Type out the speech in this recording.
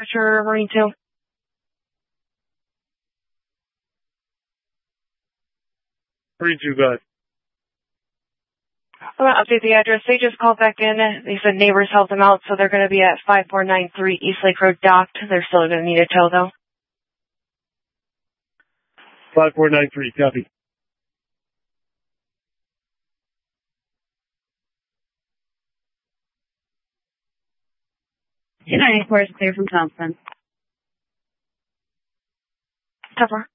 temperature, Marine 2? Marine 2, go ahead. I'm going to update the address. They just called back in. They said neighbors helped them out, so they're going to be at 5493 East Lake Road docked. They're still going to need a tow, though. 5493, copy. United Force clear from Thompson. Cover.